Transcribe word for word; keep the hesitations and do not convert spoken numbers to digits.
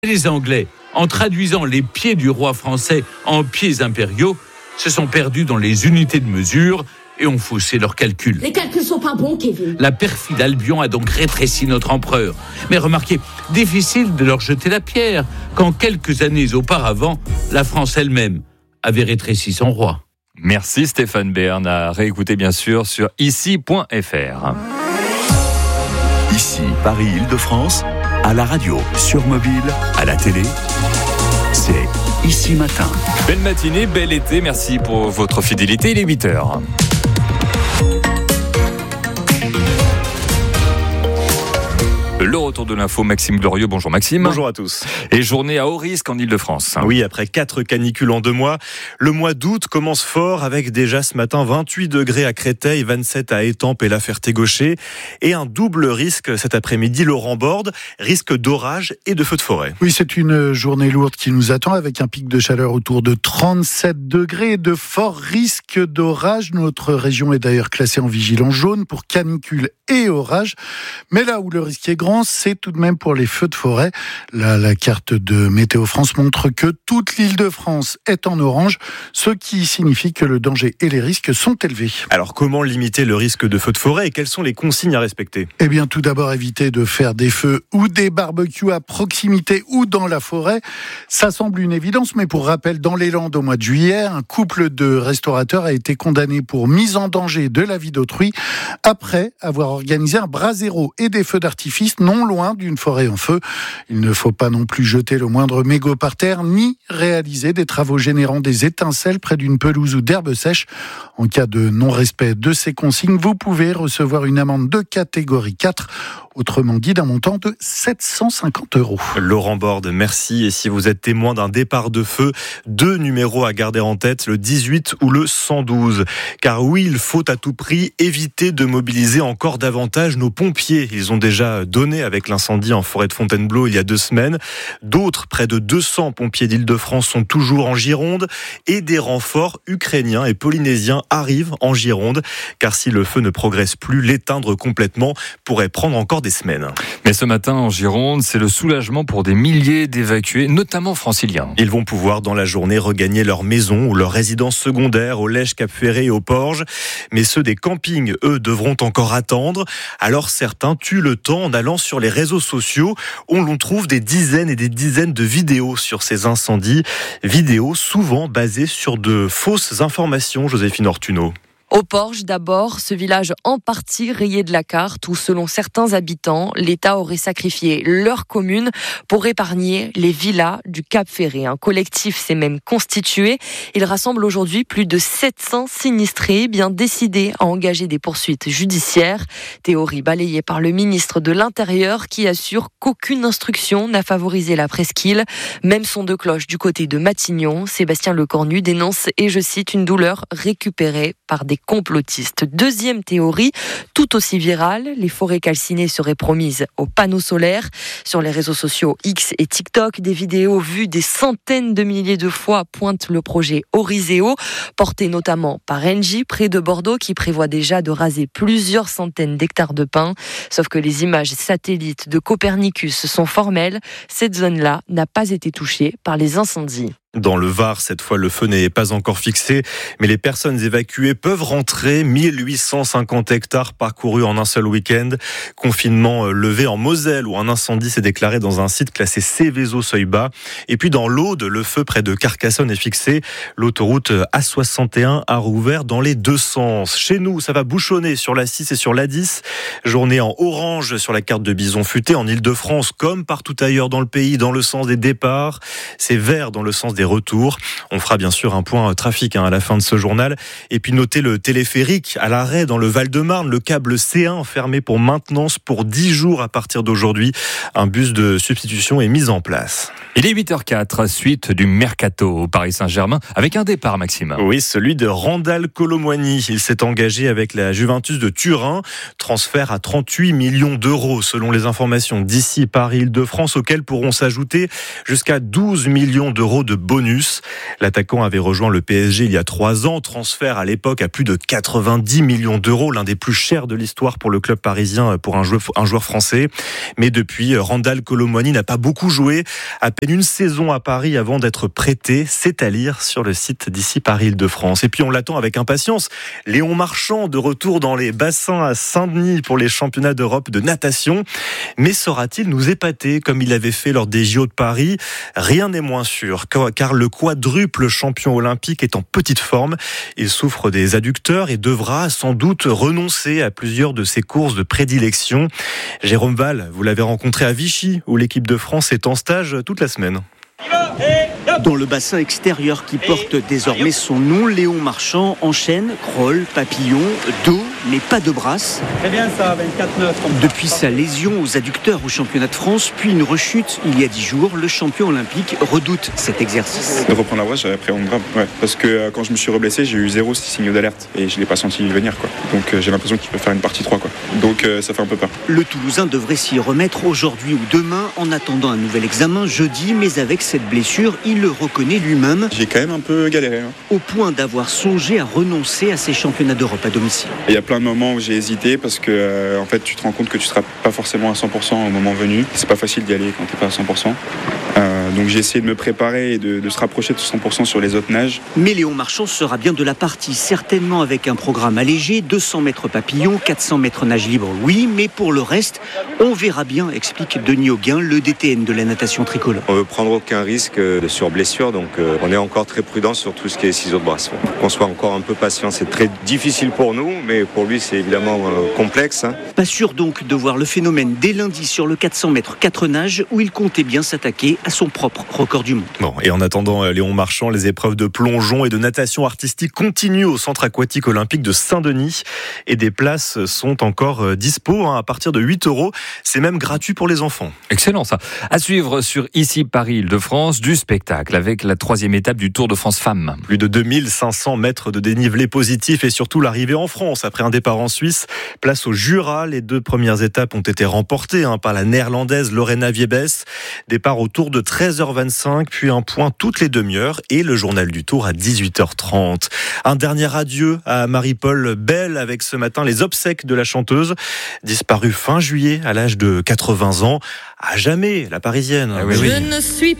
Les Anglais, en traduisant les pieds du roi français en pieds impériaux, se sont perdus dans les unités de mesure et ont faussé leurs calculs. Les calculs sont pas bons, Kevin. La perfide Albion a donc rétréci notre empereur. Mais remarquez, difficile de leur jeter la pierre, quand quelques années auparavant, la France elle-même avait rétréci son roi. Merci Stéphane Bern, à réécouter bien sûr sur ici point f r. Ici, Paris-Île-de-France, à la radio, sur mobile, à la télé, c'est Ici Matin. Belle matinée, bel été, merci pour votre fidélité, il est huit heures. Le retour de l'info, Maxime Glorieux. Bonjour Maxime. Bonjour à tous. Et journée à haut risque en Ile-de-France. Oui, après quatre canicules en deux mois, le mois d'août commence fort avec déjà ce matin vingt-huit degrés à Créteil, vingt-sept à Étampes et La Ferté-Gaucher. Et un double risque cet après-midi, Laurent Borde, risque d'orage et de feux de forêt. Oui, c'est une journée lourde qui nous attend avec un pic de chaleur autour de trente-sept degrés et de forts risques d'orage. Notre région est d'ailleurs classée en vigilance jaune pour canicule et orage. Mais là où le risque est grand, c'est tout de même pour les feux de forêt. Là, la carte de Météo France montre que toute l'Île-de-France est en orange, ce qui signifie que le danger et les risques sont élevés. Alors, comment limiter le risque de feux de forêt et quelles sont les consignes à respecter ? Eh bien, tout d'abord, éviter de faire des feux ou des barbecues à proximité ou dans la forêt. Ça semble une évidence, mais pour rappel, dans les Landes au mois de juillet, un couple de restaurateurs a été condamné pour mise en danger de la vie d'autrui après avoir organisé un brasero et des feux d'artifice non loin d'une forêt en feu. Il ne faut pas non plus jeter le moindre mégot par terre, ni réaliser des travaux générant des étincelles près d'une pelouse ou d'herbe sèche. En cas de non-respect de ces consignes, vous pouvez recevoir une amende de catégorie quatre, autrement dit d'un montant de sept cent cinquante euros. Laurent Borde, merci. Et si vous êtes témoin d'un départ de feu, deux numéros à garder en tête, le dix-huit ou le cent douze. Car oui, il faut à tout prix éviter de mobiliser encore davantage nos pompiers. Ils ont déjà donné avec l'incendie en forêt de Fontainebleau il y a deux semaines. D'autres, près de deux cents pompiers d'Île-de-France sont toujours en Gironde et des renforts ukrainiens et polynésiens arrivent en Gironde. Car si le feu ne progresse plus, l'éteindre complètement pourrait prendre encore des semaines. Mais ce matin en Gironde, c'est le soulagement pour des milliers d'évacués, notamment franciliens. Ils vont pouvoir dans la journée regagner leur maison ou leur résidence secondaire au Lège, Cap-Ferré et au Porge. Mais ceux des campings, eux, devront encore attendre. Alors certains tuent le temps en allant sur les réseaux sociaux où l'on trouve des dizaines et des dizaines de vidéos sur ces incendies. Vidéos souvent basées sur de fausses informations, Joséphine Ortuno. Au Porge, d'abord, ce village en partie rayé de la carte où, selon certains habitants, l'État aurait sacrifié leur commune pour épargner les villas du Cap-Ferré. Un collectif s'est même constitué. Il rassemble aujourd'hui plus de sept cents sinistrés, bien décidés à engager des poursuites judiciaires. Théorie balayée par le ministre de l'Intérieur qui assure qu'aucune instruction n'a favorisé la presqu'île. Même son de cloche du côté de Matignon, Sébastien Lecornu dénonce, et je cite, une douleur récupérée par des complotistes. Deuxième théorie, tout aussi virale, les forêts calcinées seraient promises aux panneaux solaires. Sur les réseaux sociaux X et TikTok, des vidéos vues des centaines de milliers de fois pointent le projet Oriseo, porté notamment par Engie, près de Bordeaux, qui prévoit déjà de raser plusieurs centaines d'hectares de pins. Sauf que les images satellites de Copernicus sont formelles. Cette zone-là n'a pas été touchée par les incendies. Dans le Var, cette fois, le feu n'est pas encore fixé, mais les personnes évacuées peuvent rentrer. mille huit cent cinquante hectares parcourus en un seul week-end. Confinement levé en Moselle, où un incendie s'est déclaré dans un site classé Céveso-Seuil bas. Et puis dans l'Aude, le feu près de Carcassonne est fixé. L'autoroute A soixante et un a rouvert dans les deux sens. Chez nous, ça va bouchonner sur l'A six et sur l'A dix. Journée en orange sur la carte de Bison Futé, en Île-de-France, comme partout ailleurs dans le pays, dans le sens des départs. C'est vert dans le sens des retours. On fera bien sûr un point trafic hein, à la fin de ce journal. Et puis notez le téléphérique à l'arrêt dans le Val-de-Marne. Le câble C un fermé pour maintenance pour dix jours à partir d'aujourd'hui. Un bus de substitution est mis en place. Il est huit heures quatre, suite du Mercato au Paris Saint-Germain, avec un départ, Maxime. Oui, celui de Randal Kolo Muani. Il s'est engagé avec la Juventus de Turin. Transfert à trente-huit millions d'euros, selon les informations d'ici Paris-Île-de-France, auxquels pourront s'ajouter jusqu'à douze millions d'euros de bonus. L'attaquant avait rejoint le P S G il y a trois ans, transfert à l'époque à plus de quatre-vingt-dix millions d'euros, l'un des plus chers de l'histoire pour le club parisien pour un joueur, un joueur français. Mais depuis, Randal Kolo Muani n'a pas beaucoup joué, à peine une saison à Paris avant d'être prêté. C'est à lire sur le site d'ici Paris-Île-de-France. Et puis on l'attend avec impatience. Léon Marchand de retour dans les bassins à Saint-Denis pour les championnats d'Europe de natation. Mais saura-t-il nous épater comme il l'avait fait lors des J O de Paris ? Rien n'est moins sûr, car le quadruple champion olympique est en petite forme. Il souffre des adducteurs et devra sans doute renoncer à plusieurs de ses courses de prédilection. Jérôme Val, vous l'avez rencontré à Vichy, où l'équipe de France est en stage toute la semaine. Dans le bassin extérieur qui porte désormais son nom, Léon Marchand enchaîne crawl, papillon, dos, mais pas de brasse. Très bien ça, vingt-quatre neuf. Depuis sa lésion aux adducteurs au championnat de France, puis une rechute il y a dix jours, le champion olympique redoute cet exercice. De reprendre la brasse, j'avais appréhendé grave. Ouais, parce que euh, quand je me suis reblessé, j'ai eu zéro signaux d'alerte et je ne l'ai pas senti venir. Quoi. Donc euh, j'ai l'impression qu'il peut faire une partie trois. Quoi. Donc euh, ça fait un peu peur. Le Toulousain devrait s'y remettre aujourd'hui ou demain en attendant un nouvel examen jeudi, mais avec cette blessure, il le reconnaît lui-même. J'ai quand même un peu galéré. Hein. Au point d'avoir songé à renoncer à ces championnats d'Europe à domicile. Il y a plein de moments où j'ai hésité parce que euh, en fait, tu te rends compte que tu ne seras pas forcément à cent pour cent au moment venu. C'est pas facile d'y aller quand tu n'es pas à cent pour cent. Euh, donc j'ai essayé de me préparer et de, de se rapprocher de cent pour cent sur les autres nages. Mais Léon Marchand sera bien de la partie, certainement avec un programme allégé, deux cents mètres papillon, quatre cents mètres nage libre, oui, mais pour le reste, on verra bien, explique Denis Auguin, le D T N de la natation tricolore. On ne veut prendre aucun risque de sur blessure, donc euh, on est encore très prudent sur tout ce qui est ciseaux de brasse. Qu'on soit encore un peu patient, c'est très difficile pour nous, mais pour lui c'est évidemment euh, complexe. Hein. Pas sûr donc de voir le phénomène dès lundi sur le quatre cents mètres quatre nages, où il comptait bien s'attaquer à son propre record du monde. Bon, et en attendant Léon Marchand, les épreuves de plongeon et de natation artistique continuent au centre aquatique olympique de Saint-Denis et des places sont encore dispo hein, à partir de huit euros. C'est même gratuit pour les enfants. Excellent ça. À suivre sur Ici Paris-Île-de-France, du spectacle avec la troisième étape du Tour de France Femmes. Plus de deux mille cinq cents mètres de dénivelé positif et surtout l'arrivée en France après un départ en Suisse. Place au Jura, les deux premières étapes ont été remportées hein, par la néerlandaise Lorena Wiebes. Départ autour de treize heures vingt-cinq, puis un point toutes les demi-heures et le journal du Tour à dix-huit heures trente. Un dernier adieu à Marie-Paul Bell avec ce matin les obsèques de la chanteuse, disparue fin juillet à l'âge de quatre-vingts ans. À jamais, la Parisienne. Ah oui, oui. Je ne suis